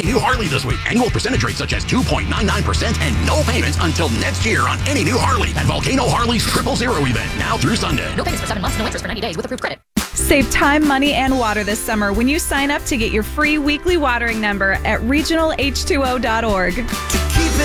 any new Harley this week. Annual percentage rates such as 2.99% and no payments until next year on any new Harley at Volcano Harley's 000 event, now through Sunday. No payments for 7 months, no interest for 90 days with approved credit. Save time, money, and water this summer when you sign up to get your free weekly watering number at regionalh2o.org.